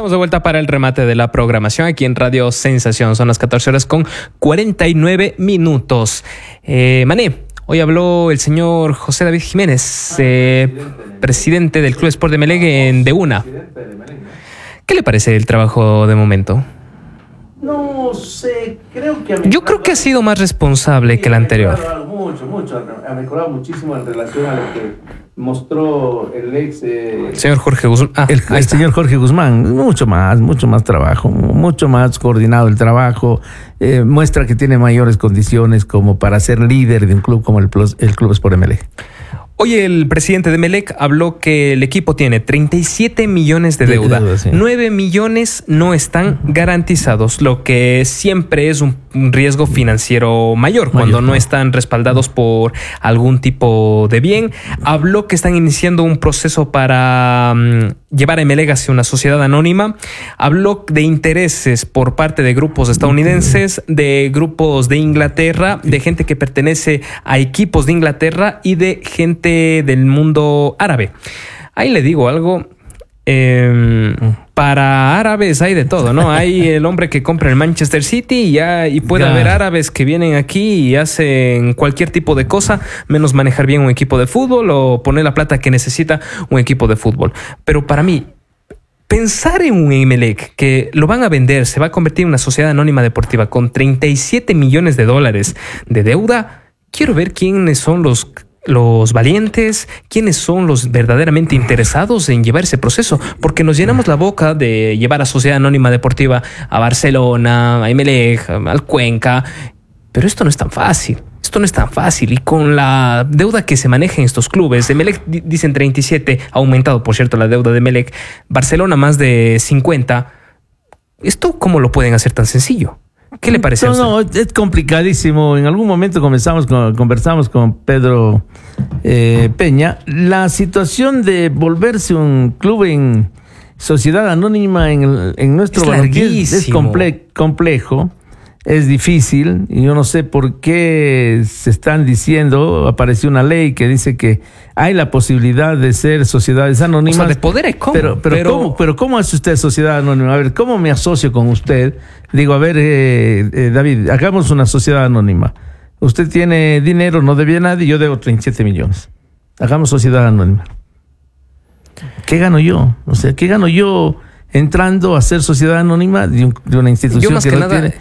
Estamos de vuelta para el remate de la programación aquí en Radio Sensación. Son las 14:49. Mané, hoy habló el señor José David Jiménez, presidente del Club Sport de Emelec en De Una. ¿Qué le parece el trabajo de momento? No sé, creo que... Yo creo que ha sido más responsable que el anterior. Ha mejorado muchísimo en relación a lo que mostró el señor Jorge Guzmán. El señor Jorge Guzmán. Mucho más trabajo, mucho más coordinado el trabajo. Muestra que tiene mayores condiciones como para ser líder de un club como el Club Sport Emelec. Hoy el presidente de Emelec habló que el equipo tiene 37 millones de deuda. Sí. 9 millones no están garantizados, lo que siempre es un riesgo financiero mayor cuando no están respaldados por algún tipo de bien. Habló que están iniciando un proceso para llevar a Emelec hacia una sociedad anónima. Habló de intereses por parte de grupos estadounidenses, de grupos de Inglaterra, de gente que pertenece a equipos de Inglaterra y de gente del mundo árabe. Ahí le digo algo. Para árabes hay de todo, ¿no? Hay el hombre que compra el Manchester City y puede haber árabes que vienen aquí y hacen cualquier tipo de cosa, menos manejar bien un equipo de fútbol o poner la plata que necesita un equipo de fútbol. Pero para mí, pensar en un Emelec que lo van a vender, se va a convertir en una sociedad anónima deportiva con 37 millones de dólares de deuda, quiero ver quiénes son los valientes, quiénes son los verdaderamente interesados en llevar ese proceso, porque nos llenamos la boca de llevar a Sociedad Anónima Deportiva a Barcelona, a Emelec, al Cuenca, pero esto no es tan fácil. Y con la deuda que se maneja en estos clubes, Emelec dicen 37, ha aumentado por cierto la deuda de Emelec, Barcelona más de 50, ¿esto cómo lo pueden hacer tan sencillo? ¿Qué le parece a usted? No, es complicadísimo. En algún momento conversamos con Pedro Peña. La situación de volverse un club en sociedad anónima en nuestro balompié es complejo, es difícil. Y yo no sé por qué se están diciendo, apareció una ley que dice que hay la posibilidad de ser sociedades anónimas. O sea, de poder, ¿cómo? Pero ¿cómo hace usted sociedad anónima? A ver, ¿cómo me asocio con usted? Digo, a ver, David, hagamos una sociedad anónima. Usted tiene dinero, no debía nadie, yo debo 37 millones. Hagamos sociedad anónima. ¿Qué gano yo? O sea, ¿qué gano yo entrando a ser sociedad anónima de una institución que no tiene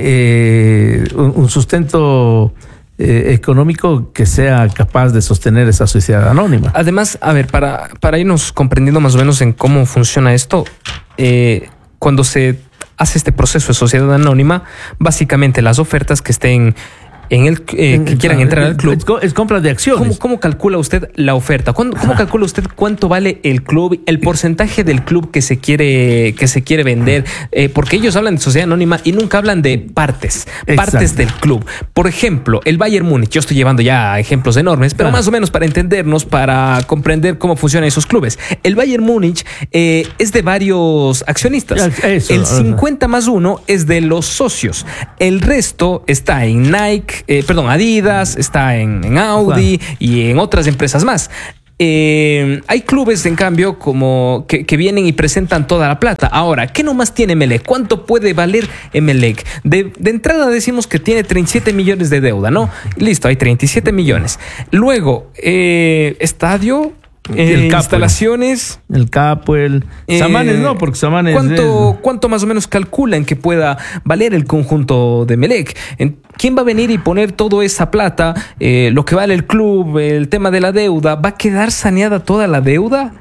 un sustento económico que sea capaz de sostener esa sociedad anónima? Además, a ver, para irnos comprendiendo más o menos en cómo funciona esto, cuando se hace este proceso de sociedad anónima, básicamente las ofertas que estén en el que quieran entrar al club es compra de acciones. ¿Cómo calcula usted la oferta? ¿Cómo calcula usted cuánto vale el club, el porcentaje del club que se quiere vender? Porque ellos hablan de sociedad anónima y nunca hablan de partes del club. Por ejemplo, el Bayern Múnich, yo estoy llevando ya ejemplos enormes, pero más o menos para entendernos, para comprender cómo funcionan esos clubes. El Bayern Múnich es de varios accionistas. El 50+1 es de los socios. El resto está en Nike, Adidas, está en Audi y en otras empresas más. Hay clubes, en cambio, como que vienen y presentan toda la plata. Ahora, ¿qué nomás tiene Emelec? ¿Cuánto puede valer Emelec? De entrada decimos que tiene 37 millones de deuda, ¿no? Listo, hay 37 millones. Luego, estadio... instalaciones, el Capo, Samanes no, porque Samanes ¿Cuánto más o menos calculan que pueda valer el conjunto de Emelec? ¿Quién va a venir y poner toda esa plata? Lo que vale el club, el tema de la deuda, ¿va a quedar saneada toda la deuda?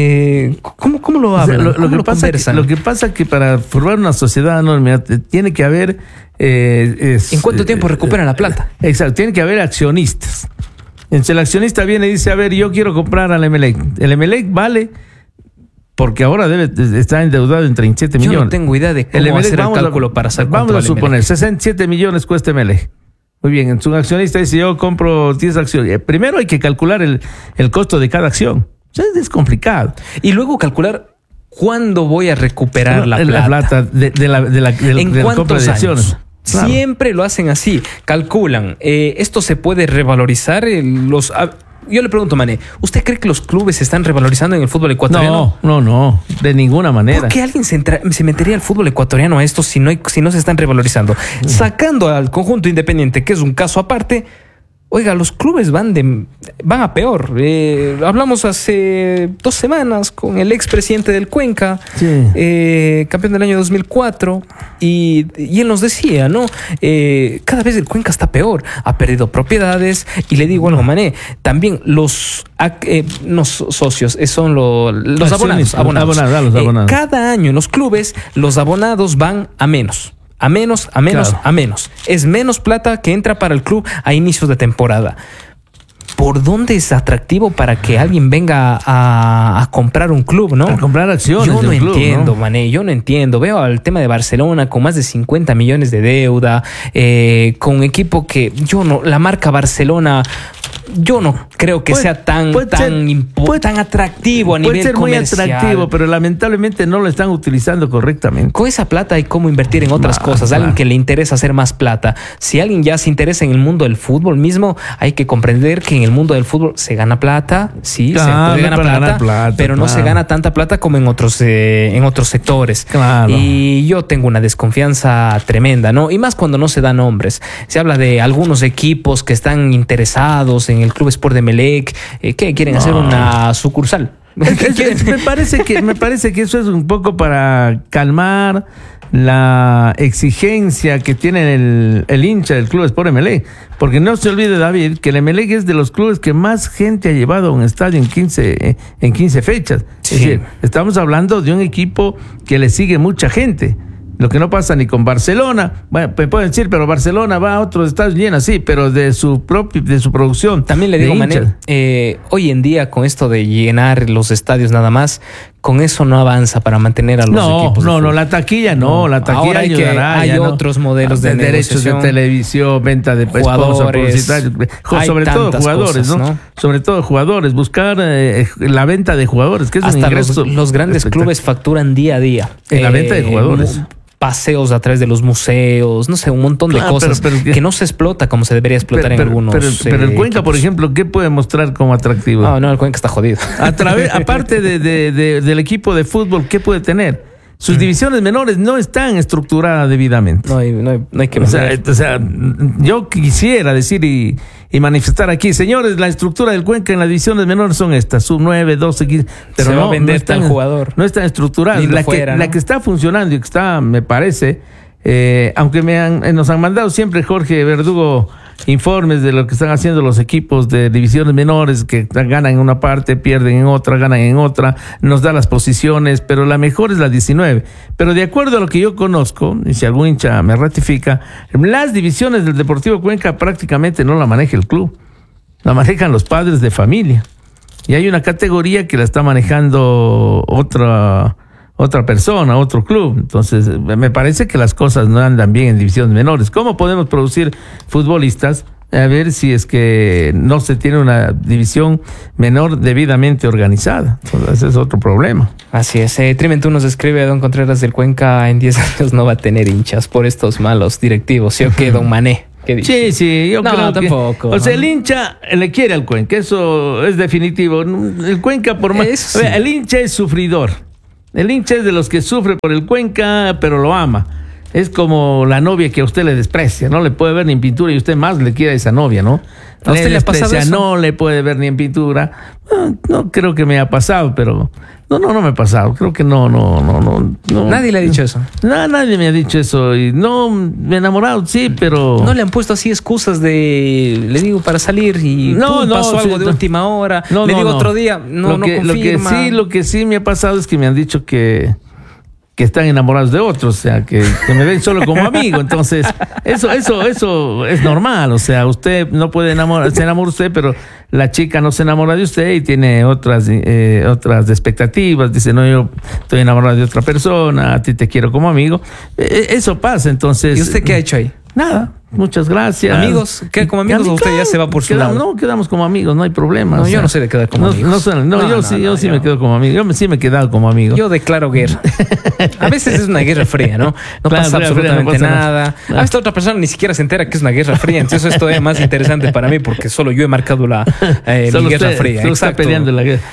¿Cómo lo hablan? Lo que pasa es que para formar una sociedad anónima tiene que haber ¿en cuánto tiempo recuperan la plata? Exacto, tiene que haber accionistas. Entonces el accionista viene y dice, a ver, yo quiero comprar al Emelec. El Emelec vale, porque ahora debe estar endeudado en 37 millones. Yo no tengo idea de cómo hacer el cálculo para saber cuánto vale. Vamos a suponer, 67 millones cuesta Emelec. Muy bien, un accionista dice, yo compro 10 acciones. Primero hay que calcular el costo de cada acción. Es complicado. Y luego calcular cuándo voy a recuperar la plata. La plata de la compra de acciones. Claro. Siempre lo hacen así, calculan. Esto se puede revalorizar. yo le pregunto, Mané, ¿usted cree que los clubes se están revalorizando en el fútbol ecuatoriano? No, de ninguna manera. ¿Por qué alguien se metería al fútbol ecuatoriano a esto si no se están revalorizando? Sacando al conjunto Independiente, que es un caso aparte. Oiga, los clubes van a peor. Hablamos hace 2 semanas con el expresidente del Cuenca, campeón del año 2004, y él nos decía, ¿no? Cada vez el Cuenca está peor, ha perdido propiedades, y le digo algo, Mané, también los socios, son los abonados. Cada año en los clubes, los abonados van a menos. A menos. Es menos plata que entra para el club a inicios de temporada. ¿Por dónde es atractivo para que alguien venga a comprar un club, no? A comprar acciones. Yo no entiendo, ¿no? Mané, yo no entiendo. Veo el tema de Barcelona con más de 50 millones de deuda, con un equipo que la marca Barcelona, yo no creo que sea tan atractivo a nivel comercial. Puede ser muy atractivo, pero lamentablemente no lo están utilizando correctamente. Con esa plata hay cómo invertir en otras cosas. Alguien que le interesa hacer más plata. Si alguien ya se interesa en el mundo del fútbol mismo, hay que comprender que en el mundo del fútbol se gana plata, sí, se puede ganar plata, pero no se gana tanta plata como en otros sectores. Claro. Y yo tengo una desconfianza tremenda, ¿no? Y más cuando no se dan nombres. Se habla de algunos equipos que están interesados en el Club Sport de Emelec, que quieren hacer una sucursal. Me parece que eso es un poco para calmar la exigencia que tiene el hincha del Club Sport Emelec, porque no se olvide, David, que el Emelec es de los clubes que más gente ha llevado a un estadio en 15 fechas. Sí. Es decir, estamos hablando de un equipo que le sigue mucha gente. Lo que no pasa ni con Barcelona. Bueno, me pueden decir, pero Barcelona va a otros estadios llenos, sí, pero de su producción. También le digo, Mané, hoy en día con esto de llenar los estadios nada más, con eso no avanza para mantener a los equipos. No, la taquilla la taquilla ahora ayudará. Hay otros modelos de derechos de televisión, venta de jugadores, sobre todo jugadores, cosas, ¿no? Sobre todo jugadores, buscar la venta de jugadores, que es hasta un ingreso. Los grandes clubes facturan día a día en la venta de jugadores. Paseos a través de los museos, no sé, un montón de cosas que no se explota como se debería explotar en algunos. Pero el Cuenca, por ejemplo, ¿qué puede mostrar como atractivo? No, el Cuenca está jodido. Aparte del equipo de fútbol, ¿qué puede tener? Sus divisiones menores no están estructuradas debidamente. No hay que o sea, yo quisiera decir y manifestar aquí, señores, la estructura del Cuenca en las divisiones menores son estas, sub 9, 12, 15, pero se va a vender tal jugador. No están estructuradas. La que está funcionando y que está, me parece, aunque nos han mandado siempre Jorge Verdugo informes de lo que están haciendo los equipos de divisiones menores, que ganan en una parte, pierden en otra, ganan en otra, nos da las posiciones, pero la mejor es la 19. Pero de acuerdo a lo que yo conozco, y si algún hincha me ratifica, las divisiones del Deportivo Cuenca prácticamente no la maneja el club, la manejan los padres de familia. Y hay una categoría que la está manejando otra persona, otro club. Entonces, me parece que las cosas no andan bien en divisiones menores. ¿Cómo podemos producir futbolistas? A ver si es que no se tiene una división menor debidamente organizada. Entonces, ese es otro problema. Así es. Trimentú nos escribe a don Contreras del Cuenca, en 10 años no va a tener hinchas por estos malos directivos. ¿Sí o qué, don Mané? Sí, yo creo tampoco. O sea, el hincha le quiere al Cuenca, eso es definitivo. El Cuenca, por más... Sí. El hincha es sufridor. El hincha es de los que sufre por el Cuenca, pero lo ama. Es como la novia que a usted le desprecia, no le puede ver ni en pintura y usted más le quiere a esa novia, ¿no? ¿A usted le ha pasado eso? No le puede ver ni en pintura. No creo que me ha pasado, pero no me ha pasado. Creo que no. Nadie le ha dicho eso. Nadie me ha dicho eso. Y no, me he enamorado, sí, pero... No le han puesto así excusas le digo, para salir y pasó algo de última hora. Le digo otro día, no confirma. Lo que sí me ha pasado es que me han dicho que están enamorados de otros, o sea, que me ven solo como amigo. Entonces, eso es normal. O sea, usted no puede se enamora usted, pero la chica no se enamora de usted y tiene otras expectativas. Dice, no, yo estoy enamorado de otra persona, a ti te quiero como amigo. Eso pasa, entonces... ¿Y usted qué ha hecho ahí? Nada. Muchas gracias. ¿Amigos? ¿Qué, como amigos o usted ya se va por su lado? No, quedamos como amigos, no hay problema. No, yo no sé de quedar como amigos. Yo sí me quedo como amigo. Yo sí me he quedado como amigo. Yo declaro guerra. A veces es una guerra fría, ¿no? No Claro, pasa absolutamente nada. Claro. A esta otra persona ni siquiera se entera que es una guerra fría. Entonces eso es todavía más interesante para mí porque solo yo he marcado mi guerra fría. Solo está peleando la guerra.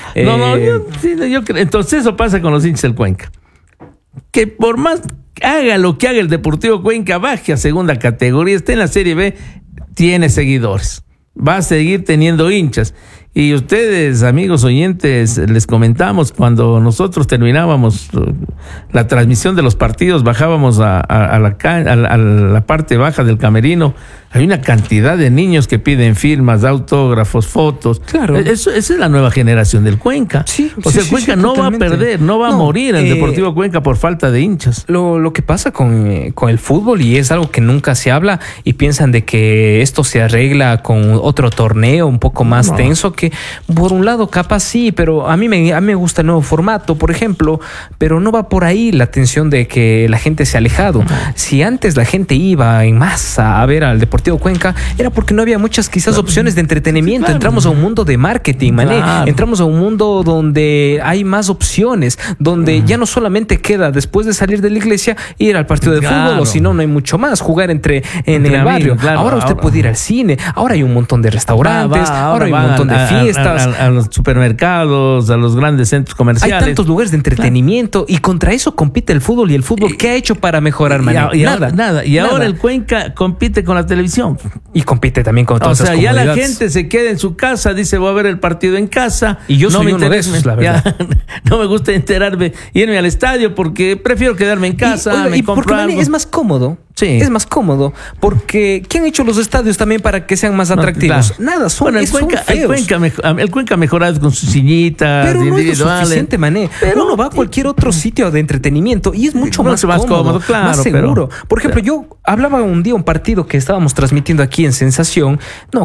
Yo creo. Entonces eso pasa con los hinchas del Cuenca. Que por más haga lo que haga el Deportivo Cuenca, baje a segunda categoría, esté en la Serie B, tiene seguidores. Va a seguir teniendo hinchas. Y ustedes, amigos oyentes, les comentamos cuando nosotros terminábamos la transmisión de los partidos, bajábamos a la parte baja del camerino. Hay una cantidad de niños que piden firmas, autógrafos, fotos. Claro. Esa es la nueva generación del Cuenca. Sí, o sea, el Cuenca no totalmente va a perder, no va a morir el Deportivo Cuenca por falta de hinchas. Lo que pasa con el fútbol, y es algo que nunca se habla, y piensan de que esto se arregla con otro torneo un poco más tenso, que por un lado capaz sí, pero a mí me gusta el nuevo formato, por ejemplo, pero no va por ahí la tensión de que la gente se ha alejado. Si antes la gente iba en masa a ver al Deportivo Cuenca, era porque no había muchas quizás opciones de entretenimiento. Claro. Entramos a un mundo de marketing, mané. Claro. Entramos a un mundo donde hay más opciones, donde ya no solamente queda después de salir de la iglesia ir al partido de fútbol, o si no, no hay mucho más, jugar en el barrio. Claro, ahora usted puede ir al cine, ahora hay un montón de restaurantes, ahora hay un montón de fiestas. A los supermercados, a los grandes centros comerciales. Hay tantos lugares de entretenimiento y contra eso compite el fútbol. ¿Y el fútbol qué ha hecho para mejorar, mané? Nada. Y ahora el Cuenca compite con la televisión. Y compite también con todas esas ya la gente se queda en su casa, dice voy a ver el partido en casa. Y yo soy uno de esos, la verdad. No me gusta irme al estadio porque prefiero quedarme en casa. Y porque es más cómodo. Sí. Es más cómodo, porque ¿qué han hecho los estadios también para que sean más atractivos? Claro. Nada, el Cuenca ha mejorado con sus sillitas pero individuales. No es lo suficiente, mané. Pero uno va a cualquier otro sitio de entretenimiento y es mucho más cómodo, claro, más seguro. Por ejemplo, yo hablaba un día un partido que estábamos transmitiendo aquí en Sensación. No,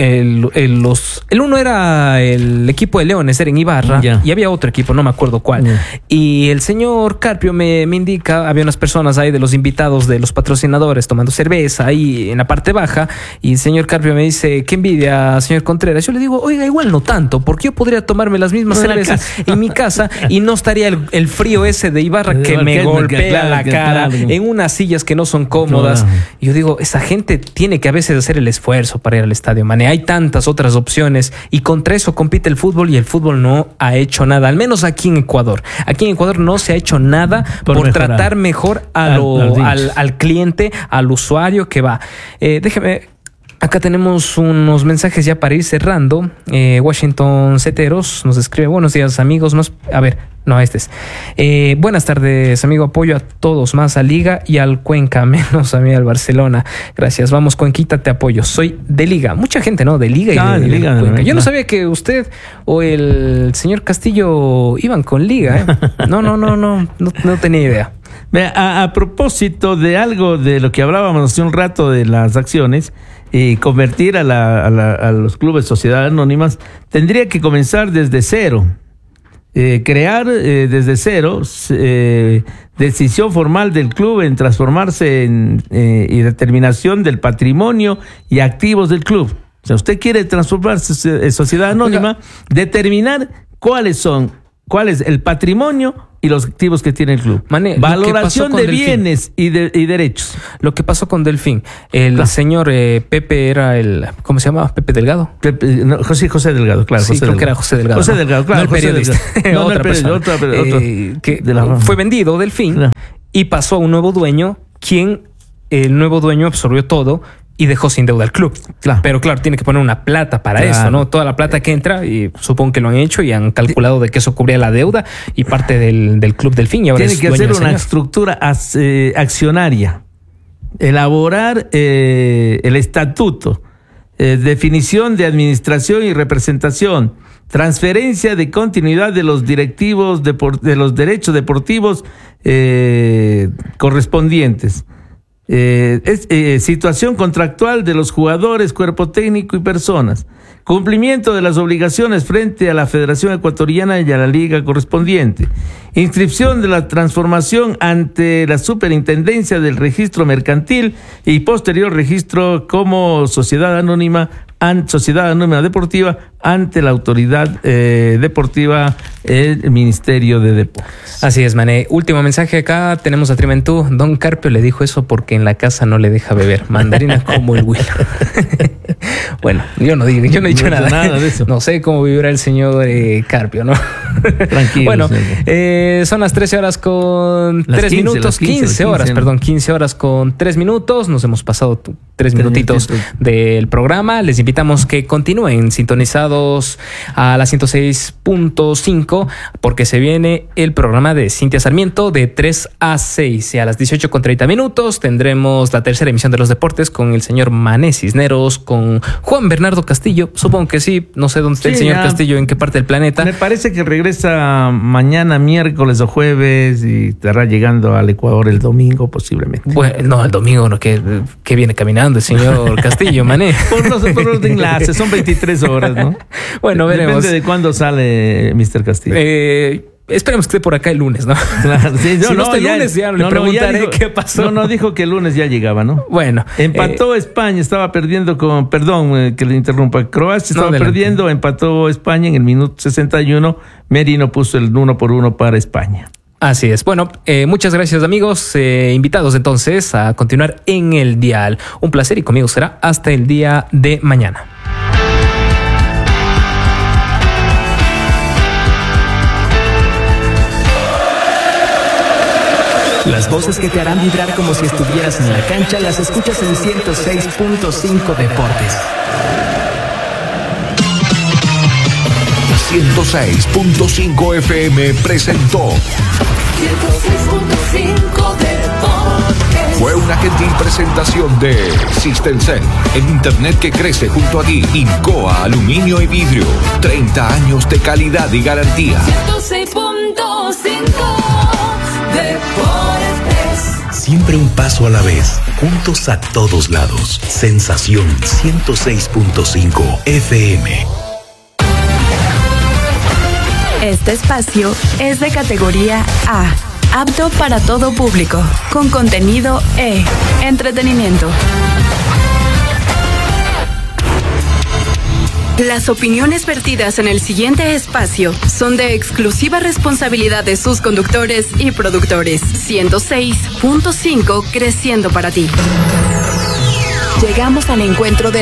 el uno era el equipo de Leones, era en Ibarra, y había otro equipo, no me acuerdo cuál. Y el señor Carpio me indica, había unas personas ahí de los invitados de los patrocinadores tomando cerveza ahí en la parte baja, y el señor Carpio me dice, qué envidia, señor Contreras. Yo le digo, oiga, igual no tanto, porque yo podría tomarme las mismas cervezas en mi casa y no estaría el frío ese de Ibarra que me golpea la cara en unas sillas que no son cómodas. Y yo digo, esa gente tiene que a veces hacer el esfuerzo para ir al estadio, mané. Hay tantas otras opciones y contra eso compite el fútbol, y el fútbol no ha hecho nada, al menos aquí en Ecuador. Aquí en Ecuador no se ha hecho nada por tratar mejor al cliente, al usuario que va. Déjeme, acá tenemos unos mensajes ya para ir cerrando. Washington Ceteros nos escribe, buenos días amigos, buenas tardes amigo, apoyo a todos, más a Liga y al Cuenca, menos a mí al Barcelona, gracias, vamos Cuenquita, te apoyo, soy de Liga, mucha gente, ¿no? De Liga y de Liga, Cuenca. Yo no sabía que usted o el señor Castillo iban con Liga, no tenía idea. A propósito de algo de lo que hablábamos hace un rato de las acciones, y convertir a los clubes sociedades anónimas, tendría que comenzar desde cero. Crear desde cero decisión formal del club en transformarse y determinación del patrimonio y activos del club. O sea, usted quiere transformarse en sociedad anónima, determinar cuál es el patrimonio y los activos que tiene el club. Valoración de bienes y derechos. Lo que pasó con Delfín. El señor Pepe era ¿cómo se llamaba? Pepe Delgado. José Delgado, claro. Sí, creo que era José Delgado. José Delgado, claro. No el periodista. Otra persona. Fue vendido Delfín y pasó a un nuevo dueño, el nuevo dueño absorbió todo y dejó sin deuda al club. Claro. Pero claro, tiene que poner una plata para eso, ¿no? Toda la plata que entra, y supongo que lo han hecho y han calculado de que eso cubría la deuda y parte del club Delfín. Y ahora tiene que hacer una estructura accionaria, elaborar el estatuto, definición de administración y representación, transferencia de continuidad de los directivos de los derechos deportivos correspondientes. Situación contractual de los jugadores, cuerpo técnico y personas, Cumplimiento de las obligaciones frente a la Federación Ecuatoriana y a la liga correspondiente. Inscripción de la transformación ante la Superintendencia del Registro Mercantil y posterior registro como sociedad anónima deportiva ante la autoridad deportiva, el Ministerio de Deportes. Así es, Mané. Último mensaje acá, tenemos a Trimentú. Don Carpio le dijo eso porque en la casa no le deja beber mandarina como el Willow. Bueno, yo no he dicho nada de eso. No sé cómo vivirá el señor Carpio, ¿no? Tranquilo. Bueno, son las 13 horas con 3 minutos. 15 horas, perdón, 15 horas con 3 minutos. Nos hemos pasado 3 minutitos del programa. Les invitamos que continúen sintonizados a la 106.5 porque se viene el programa de Cintia Sarmiento de 3 a 6. Y a las 18:30 minutos tendremos la tercera emisión de los deportes con el señor Mané Cisneros, con Juan Bernardo Castillo. Supongo que sí, no sé dónde está el señor Castillo, en qué parte del planeta. Me parece que regresa mañana, miércoles o jueves, y estará llegando al Ecuador el domingo posiblemente. Bueno, no, el domingo no, que viene caminando el señor Castillo, Mané. por los de enlace, son 23 horas, ¿no? Bueno, veremos. Depende de cuándo sale Mr. Castillo. Esperemos que esté por acá el lunes, ¿no? Claro, sí, si no está el lunes, ya le preguntaré dijo, qué pasó. No, dijo que el lunes ya llegaba, ¿no? Bueno. Empató España, estaba perdiendo con... Perdón que le interrumpa. Croacia estaba perdiendo, empató España en el minuto 61. Merino puso el 1-1 para España. Así es. Bueno, muchas gracias, amigos. Invitados entonces a continuar en el dial. Un placer y conmigo será hasta el día de mañana. Las voces que te harán vibrar como si estuvieras en la cancha las escuchas en 106.5 Deportes. 106.5 FM presentó 106.5 Deportes. Fue una gentil presentación de Sistencel, el internet que crece junto a ti. Incoa Aluminio y Vidrio, 30 años de calidad y garantía. 106.5 Deportes. Siempre un paso a la vez, juntos a todos lados. Sensación 106.5 FM. Este espacio es de categoría A, apto para todo público, con contenido entretenimiento. Las opiniones vertidas en el siguiente espacio son de exclusiva responsabilidad de sus conductores y productores. 106.5 creciendo para ti. Llegamos al encuentro de